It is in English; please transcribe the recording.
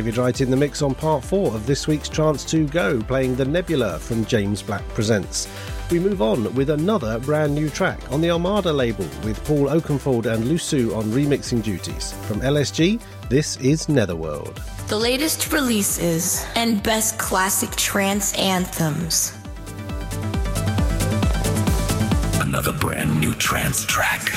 David Wright in the mix on part 4 of this week's Trance 2 Go, playing The Nebula from James Black Presents. We move on with another brand new track on the Armada label with Paul Oakenfold and Lusu on remixing duties. From LSG, this is Netherworld. The latest releases and best classic trance anthems. Another brand new trance track.